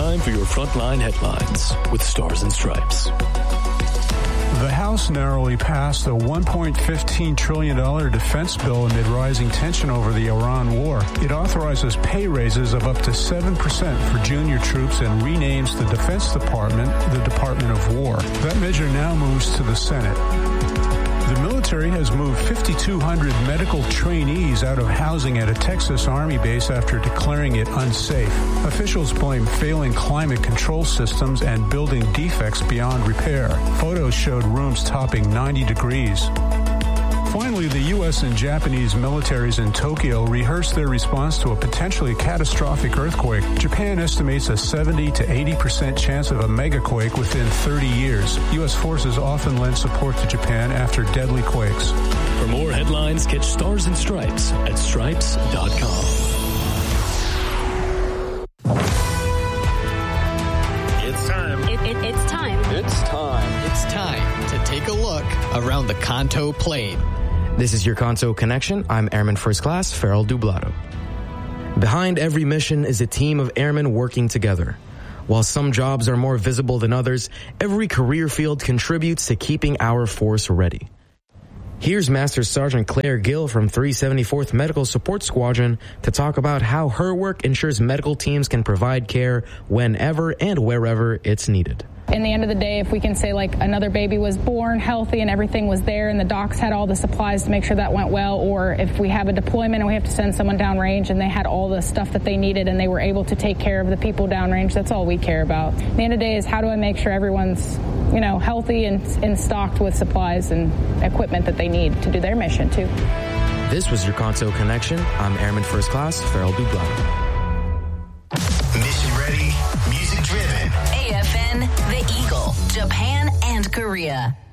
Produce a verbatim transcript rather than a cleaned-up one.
Time for your Frontline headlines with Stars and Stripes. The House narrowly passed a one point one five trillion dollars defense bill amid rising tension over the Iran war. It authorizes pay raises of up to seven percent for junior troops and renames the Defense Department the Department of War. That measure now moves to the Senate. The military has moved five thousand two hundred medical trainees out of housing at a Texas Army base after declaring it unsafe. Officials blame failing climate control systems and building defects beyond repair. Photos showed rooms topping ninety degrees. Finally, the U S and Japanese militaries in Tokyo rehearsed their response to a potentially catastrophic earthquake. Japan estimates a seventy to eighty percent chance of a megaquake within thirty years. U S forces often lend support to Japan after deadly quakes. For more headlines, catch Stars and Stripes at stripes dot com. It's time. It, it, it's time. It's time. It's time to take a look around the Kanto Plain. This is your Kanto Connection. I'm Airman First Class Farrell Dublado. Behind every mission is a team of airmen working together. While some jobs are more visible than others, every career field contributes to keeping our force ready. Here's Master Sergeant Claire Gill from three seventy-fourth Medical Support Squadron to talk about how her work ensures medical teams can provide care whenever and wherever it's needed. In the end of the day, if we can say like another baby was born healthy and everything was there and the docs had all the supplies to make sure that went well, or if we have a deployment and we have to send someone downrange and they had all the stuff that they needed and they were able to take care of the people downrange, that's all we care about. At the end of the day is how do I make sure everyone's, you know, healthy and, and stocked with supplies and equipment that they need to do their mission too. This was your Kanto Connection. I'm Airman First Class Farrell Dublado. Mission ready, music driven. A F N, The Eagle, Japan and Korea.